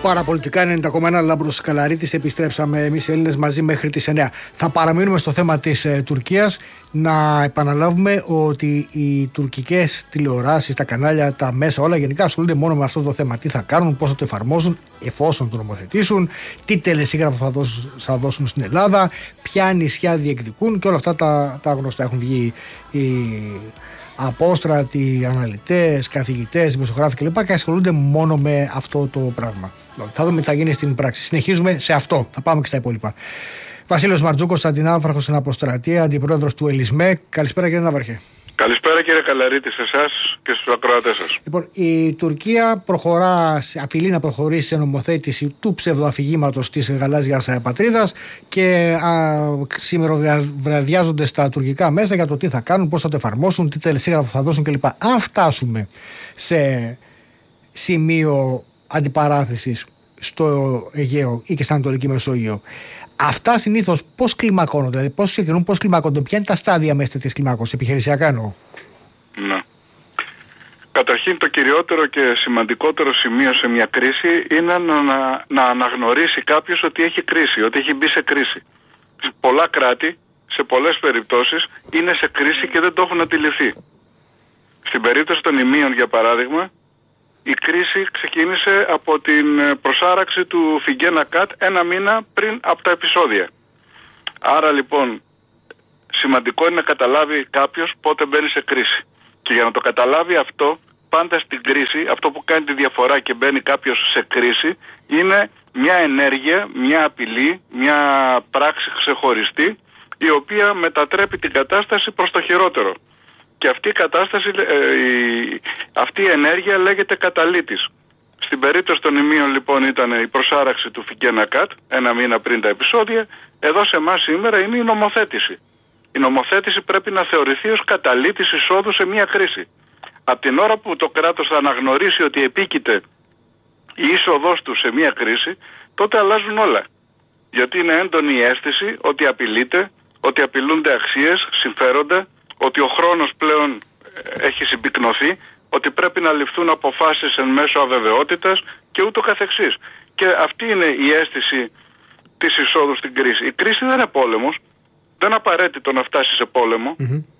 Παραπολιτικά 90,1 Λάμπρος Καλαρίτης. Επιστρέψαμε εμείς οι Έλληνες μαζί μέχρι τις 9. Θα παραμείνουμε στο θέμα της Τουρκίας. Να επαναλάβουμε ότι οι τουρκικές τηλεοράσεις, τα κανάλια, τα μέσα, όλα γενικά ασχολούνται μόνο με αυτό το θέμα. Τι θα κάνουν, πώς θα το εφαρμόζουν, εφόσον το νομοθετήσουν, τι τελεσίγραφο θα δώσουν στην Ελλάδα, ποια νησιά διεκδικούν και όλα αυτά τα γνωστά. Έχουν βγει οι απόστρατοι, αναλυτές, καθηγητές, δημοσιογράφοι κλπ. Και ασχολούνται μόνο με αυτό το πράγμα. Θα δούμε τι θα γίνει στην πράξη. Συνεχίζουμε σε αυτό. Θα πάμε και στα υπόλοιπα. Βασίλειος Μαρτζούκος, αντινάβαρχος στην Αποστρατεία, αντιπρόεδρος του ΕΛΙΣΜΕ. Καλησπέρα, κύριε Ναύαρχε. Καλησπέρα, κύριε Καλαρίτη, σε εσάς και στους ακροατές σας. Λοιπόν, η Τουρκία απειλεί να προχωρήσει σε νομοθέτηση του ψευδοαφηγήματος της γαλάζιας πατρίδας και σήμερα βραδιάζονται στα τουρκικά μέσα για το τι θα κάνουν, πώς θα το εφαρμόσουν, τι τελεσίγραφο θα δώσουν κλπ. Αν φτάσουμε σε σημείο αντιπαράθεσης στο Αιγαίο ή και στην Ανατολική Μεσόγειο, αυτά συνήθως πώς κλιμακώνονται, δηλαδή πώς ξεκινούν, πώς κλιμακώνονται, ποια είναι τα στάδια μέσα της κλιμάκωσης, επιχειρησιακά εννοώ? Ναι. Καταρχήν το κυριότερο και σημαντικότερο σημείο σε μια κρίση είναι να αναγνωρίσει κάποιος ότι έχει κρίση, ότι έχει μπει σε κρίση. Πολλά κράτη, σε πολλές περιπτώσεις, είναι σε κρίση και δεν το έχουν αντιληφθεί. Στην περίπτωση των ημείων, για παράδειγμα, η κρίση ξεκίνησε από την προσάραξη του Φιγγένα Κατ ένα μήνα πριν από τα επεισόδια. Άρα λοιπόν σημαντικό είναι να καταλάβει κάποιος πότε μπαίνει σε κρίση. Και για να το καταλάβει αυτό, πάντα στην κρίση, αυτό που κάνει τη διαφορά και μπαίνει κάποιος σε κρίση, είναι μια ενέργεια, μια απειλή, μια πράξη ξεχωριστή, η οποία μετατρέπει την κατάσταση προς το χειρότερο. Και αυτή η κατάσταση, αυτή η ενέργεια λέγεται καταλύτης. Στην περίπτωση των ημείων λοιπόν ήταν η προσάραξη του Φιγγένα Κατ ένα μήνα πριν τα επεισόδια. Εδώ σε εμάς σήμερα είναι η νομοθέτηση. Η νομοθέτηση πρέπει να θεωρηθεί ως καταλύτης εισόδου σε μια κρίση. Από την ώρα που το κράτος θα αναγνωρίσει ότι επίκειται η είσοδός του σε μια κρίση, τότε αλλάζουν όλα. Γιατί είναι έντονη η αίσθηση ότι απειλείται, ότι απειλούνται αξίες, συμφέροντα, ότι ο χρόνος πλέον έχει συμπυκνωθεί, ότι πρέπει να ληφθούν αποφάσεις εν μέσω αβεβαιότητας και ούτω καθεξής. Και αυτή είναι η αίσθηση της εισόδου στην κρίση. Η κρίση δεν είναι πόλεμος, δεν είναι απαραίτητο να φτάσει σε πόλεμο,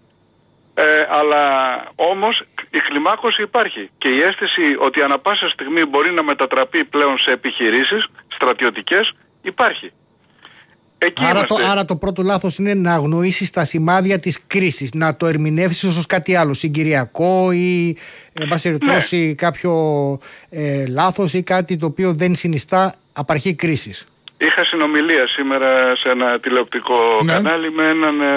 αλλά όμως η κλιμάκωση υπάρχει και η αίσθηση ότι ανα πάσα στιγμή μπορεί να πλέον σε επιχειρήσεις στρατιωτικές υπάρχει. Άρα το πρώτο λάθος είναι να αγνοήσεις τα σημάδια της κρίσης, να το ερμηνεύσεις ως κάτι άλλο, συγκυριακό ή εν πάση περιπτώσει κάποιο λάθος ή κάτι το οποίο δεν συνιστά απαρχή κρίσης. Είχα συνομιλία σήμερα σε ένα τηλεοπτικό κανάλι με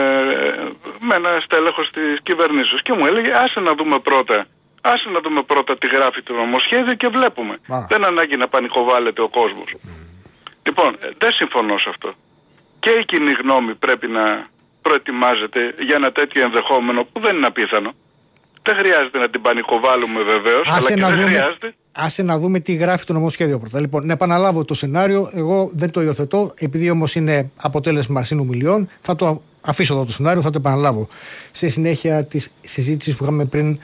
ένα στέλεχος της κυβερνήσεως και μου έλεγε άσε να δούμε πρώτα τι γράφει το νομοσχέδιο και βλέπουμε. Δεν ανάγκη να πανικοβάλλεται ο κόσμος. Λοιπόν, δεν συμφωνώ σε αυτό. Και η κοινή γνώμη πρέπει να προετοιμάζεται για ένα τέτοιο ενδεχόμενο που δεν είναι απίθανο. Δεν χρειάζεται να την πανικοβάλλουμε βεβαίως, αλλά και δεν χρειάζεται. Άσε να δούμε τι γράφει το νομοσχέδιο πρώτα. Λοιπόν, να επαναλάβω το σενάριο. Εγώ δεν το υιοθετώ, επειδή όμως είναι αποτέλεσμα συνομιλιών. Θα το αφήσω εδώ το σενάριο, θα το επαναλάβω. Σε συνέχεια της συζήτησης που είχαμε πριν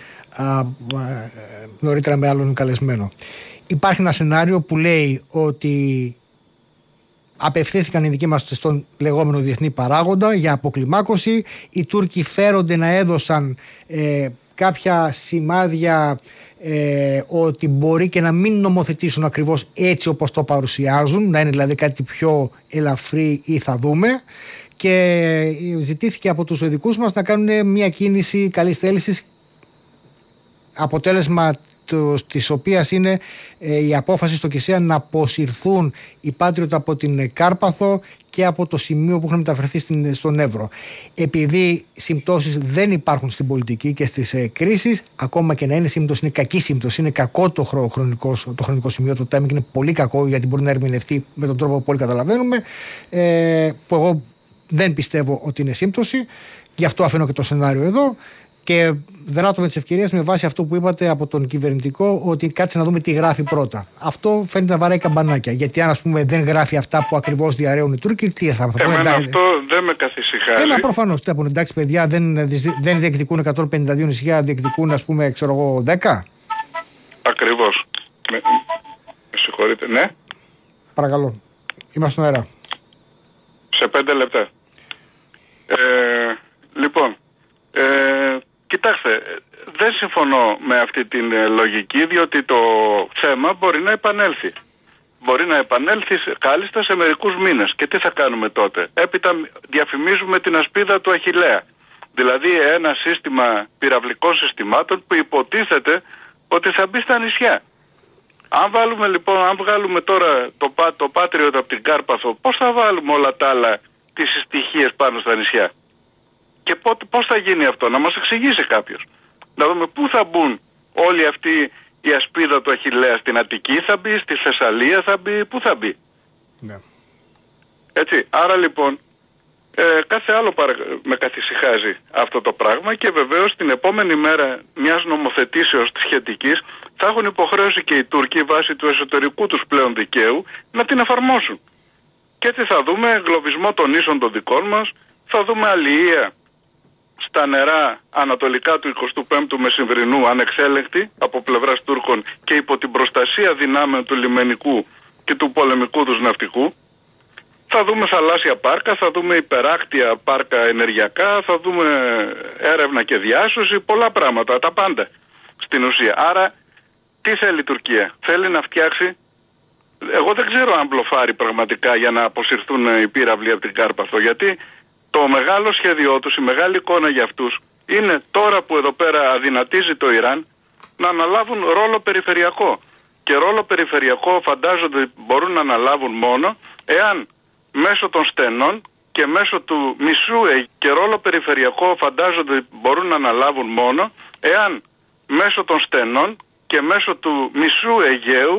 νωρίτερα με άλλον καλεσμένο. Υπάρχει ένα σενάριο που λέει ότι απευθύνθηκαν οι δικοί μας στον λεγόμενο διεθνή παράγοντα για αποκλιμάκωση. Οι Τούρκοι φέρονται να έδωσαν κάποια σημάδια ότι μπορεί και να μην νομοθετήσουν ακριβώς έτσι όπως το παρουσιάζουν, να είναι δηλαδή κάτι πιο ελαφρύ ή θα δούμε, και ζητήθηκε από τους δικούς μας να κάνουν μια κίνηση καλής θέλησης, αποτέλεσμα της οποίας είναι η απόφαση στο Κησία να αποσυρθούν οι Πάτριωτ από την Κάρπαθο και από το σημείο που έχουν μεταφερθεί στον Εύρο. Επειδή συμπτώσεις δεν υπάρχουν στην πολιτική και στις κρίσεις, ακόμα και να είναι σύμπτωση, είναι κακή σύμπτωση, είναι κακό το χρονικό σημείο, το timing είναι πολύ κακό γιατί μπορεί να ερμηνευτεί με τον τρόπο που όλοι καταλαβαίνουμε, που εγώ δεν πιστεύω ότι είναι σύμπτωση, γι' αυτό αφήνω και το σενάριο εδώ. Και δράτω με τις ευκαιρίες με βάση αυτό που είπατε από τον κυβερνητικό, ότι κάτσε να δούμε τι γράφει πρώτα. Αυτό φαίνεται να βαράει καμπανάκια. Γιατί αν, ας πούμε, δεν γράφει αυτά που ακριβώς διαρρέουν οι Τούρκοι, τι θα πούνε? Αυτό δεν με καθησυχάζει. Προφανώς. Τι θα πούνε? Εντάξει, παιδιά, δεν διεκδικούν 152 νησιά, διεκδικούν, ας πούμε, 10. Ακριβώς. Με συγχωρείτε, ναι. Παρακαλώ. Είμαστε στον αέρα. Σε 5 λεπτά. Λοιπόν, κοιτάξτε, δεν συμφωνώ με αυτή την λογική, διότι το θέμα μπορεί να επανέλθει. Μπορεί να επανέλθει κάλλιστα σε μερικούς μήνες. Και τι θα κάνουμε τότε? Έπειτα διαφημίζουμε την ασπίδα του Αχιλλέα. Δηλαδή ένα σύστημα πυραυλικών συστημάτων που υποτίθεται ότι θα μπει στα νησιά. Αν βάλουμε λοιπόν, αν βγάλουμε τώρα το Patriot από την Κάρπαθο, πώς θα βάλουμε όλα τα άλλα, τις στοιχείες πάνω στα νησιά? Και πώς θα γίνει αυτό? Να μας εξηγήσει κάποιος. Να δούμε πού θα μπουν όλοι αυτοί η ασπίδα του Αχιλλέα. Στην Αττική θα μπει, στη Θεσσαλία θα μπει, πού θα μπει? Ναι. Έτσι, άρα λοιπόν κάθε άλλο με καθησυχάζει αυτό το πράγμα και βεβαίως την επόμενη μέρα μιας νομοθετήσεως σχετικής θα έχουν υποχρέωση και οι Τούρκοι βάσει του εσωτερικού τους πλέον δικαίου να την εφαρμόσουν. Και έτσι θα δούμε εγκλωβισμό των νήσων των δικών μας, θα δούμε αλληλεία στα νερά ανατολικά του 25ου Μεσημβρινού ανεξέλεγκτη από πλευράς Τούρκων και υπό την προστασία δυνάμεων του λιμενικού και του πολεμικού τους ναυτικού. Θα δούμε θαλάσσια πάρκα, θα δούμε υπεράκτια πάρκα ενεργειακά, θα δούμε έρευνα και διάσωση, πολλά πράγματα, τα πάντα στην ουσία. Άρα τι θέλει η Τουρκία? Θέλει να φτιάξει, εγώ δεν ξέρω αν μπλοφάρει πραγματικά για να αποσυρθούν οι πύραυλοι από την Κάρπαθο, γιατί το μεγάλο σχέδιό τους, η μεγάλη εικόνα για αυτούς είναι τώρα που εδώ πέρα αδυνατίζει το Ιράν να αναλάβουν ρόλο περιφερειακό. Και ρόλο περιφερειακό φαντάζονται ότι μπορούν να αναλάβουν μόνο εάν μέσω των στενών και μέσω του μισού και ρόλο περιφερειακό φαντάζονται ότι μπορούν να αναλάβουν μόνο εάν μέσω των στενών και μέσω του μισού Αιγαίου